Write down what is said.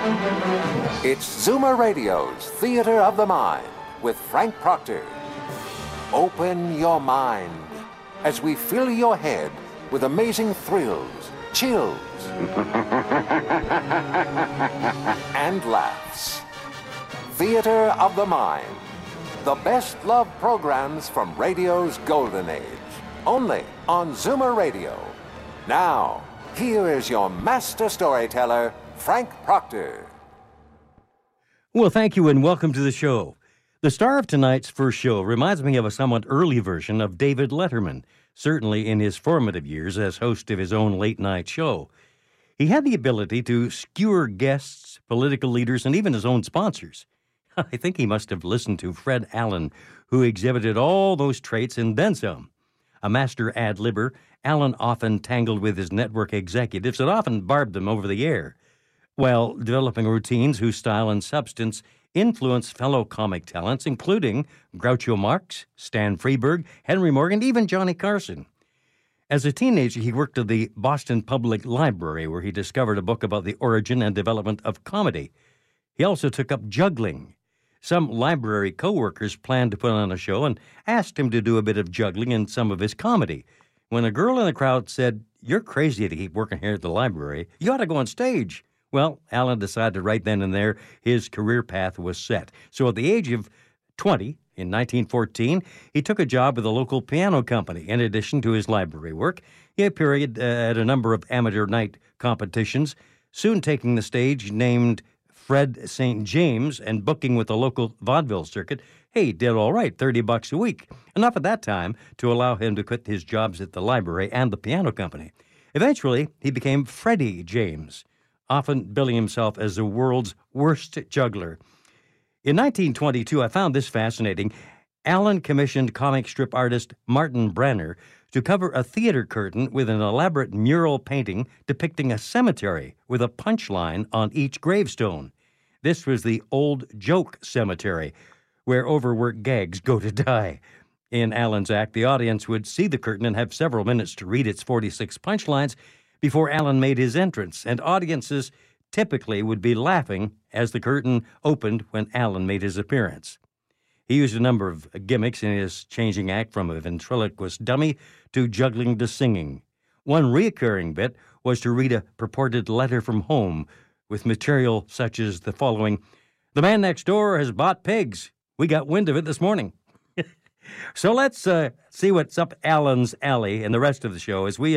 It's Zoomer Radio's Theater of the Mind with Frank Proctor. Open your mind as we fill your head with amazing thrills, chills, and laughs. Theater of the Mind. The best love programs from radio's golden age. Only on Zoomer Radio. Now, here is your master storyteller, Frank Proctor. Well, thank you and welcome to the show. The star of tonight's first show reminds me of a somewhat early version of David Letterman, certainly in his formative years as host of his own late-night show. He had the ability to skewer guests, political leaders, and even his own sponsors. I think he must have listened to Fred Allen, who exhibited all those traits and then some. A master ad-libber, Allen often tangled with his network executives and often barbed them over the air, while developing routines whose style and substance influenced fellow comic talents, including Groucho Marx, Stan Freberg, Henry Morgan, even Johnny Carson. As a teenager, he worked at the Boston Public Library, where he discovered a book about the origin and development of comedy. He also took up juggling. Some library co-workers planned to put on a show and asked him to do a bit of juggling in some of his comedy. When a girl in the crowd said, "You're crazy to keep working here at the library. You ought to go on stage." Well, Allen decided right then and there his career path was set. So at the age of 20, in 1914, he took a job with a local piano company. In addition to his library work, he appeared at a number of amateur night competitions, soon taking the stage named Fred St. James and booking with the local vaudeville circuit. Hey, he did all right, $30 a week. Enough at that time to allow him to quit his jobs at the library and the piano company. Eventually, he became Freddie James, often billing himself as the world's worst juggler. In 1922, I found this fascinating. Allen commissioned comic strip artist Martin Brenner to cover a theater curtain with an elaborate mural painting depicting a cemetery with a punchline on each gravestone. This was the Old Joke Cemetery, where overworked gags go to die. In Allen's act, the audience would see the curtain and have several minutes to read its 46 punchlines before Allen made his entrance, and audiences typically would be laughing as the curtain opened when Allen made his appearance. He used a number of gimmicks in his changing act, from a ventriloquist dummy to juggling to singing. One recurring bit was to read a purported letter from home with material such as the following: "The man next door has bought pigs. We got wind of it this morning." So let's see what's up Allen's alley and the rest of the show as we